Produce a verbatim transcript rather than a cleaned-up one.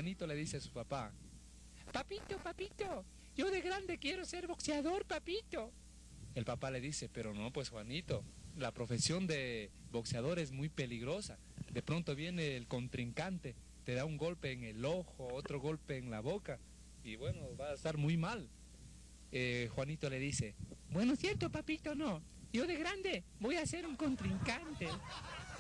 Juanito le dice a su papá: papito, papito, yo de grande quiero ser boxeador, papito. El papá le dice: pero no, pues Juanito, la profesión de boxeador es muy peligrosa. De pronto viene el contrincante, te da un golpe en el ojo, otro golpe en la boca, y bueno, va a estar muy mal. Eh, Juanito le dice: bueno, cierto, papito, no. Yo de grande voy a ser un contrincante.